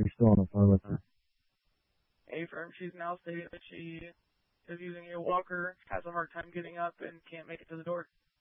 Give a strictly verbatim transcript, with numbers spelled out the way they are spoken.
Are you still on the phone with her? Affirm, she's now stating that she is using a walker, has a hard time getting up, and can't make it to the door.